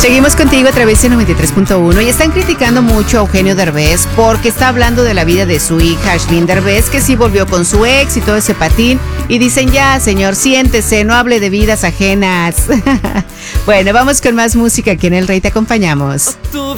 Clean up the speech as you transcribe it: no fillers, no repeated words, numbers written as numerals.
Seguimos contigo a través de 93.1 y están criticando mucho a Eugenio Derbez porque está hablando de la vida de su hija Ashlyn Derbez, que sí volvió con su ex y todo ese patín, y dicen: ya, señor, siéntese, no hable de vidas ajenas. Bueno, vamos con más música aquí en El Rey, te acompañamos. Tu